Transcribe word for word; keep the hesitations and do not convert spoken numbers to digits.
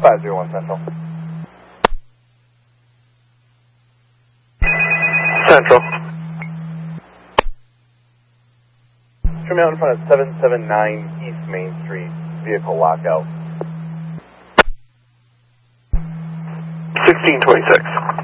five zero one Central. Central. Trim out in front of seven seven nine East Main Street. Vehicle lockout. sixteen twenty-six.